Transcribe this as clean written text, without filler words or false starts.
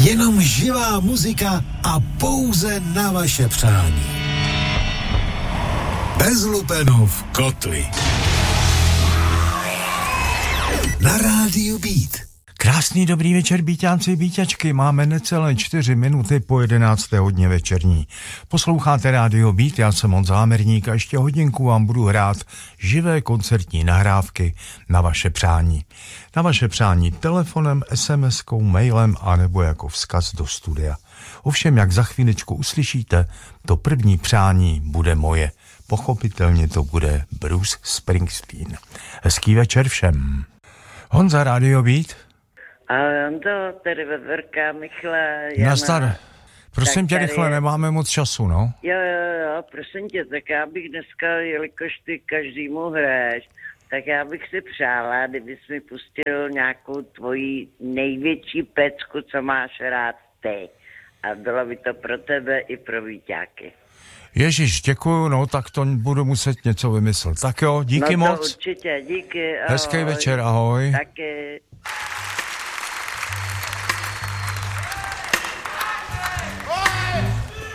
Jenom živá muzika a pouze na vaše přání. Bez lupenů v kotli. Na rádiu Beat. Krásný dobrý večer, Bíťánci, Bíťačky. Máme necelé 4 minuty po 11. hodině večerní. Posloucháte rádio Beat, já jsem Honza Hámerník a ještě hodinku vám budu hrát živé koncertní nahrávky na vaše přání. Na vaše přání telefonem, SMS-kou, mailem anebo jako vzkaz do studia. Ovšem, jak za chvíličku uslyšíte, to první přání bude moje. Pochopitelně to bude Bruce Springsteen. Hezký večer všem. Honza, rádio Beat. A Honzo, tady Veverka, Michle, Nazdar. Prosím tě, rychle, nemáme moc času, no. Jo, prosím tě, tak já bych dneska, jelikož ty každému hraješ, tak já bych si přála, kdybys mi pustil nějakou tvoji největší pecku, co máš rád ty. A bylo by to pro tebe i pro Víťáky. Ježíš, děkuju, no tak to budu muset něco vymyslet. Tak jo, díky no to moc. Určitě, díky. Ahoj. Hezký večer, ahoj. Taky.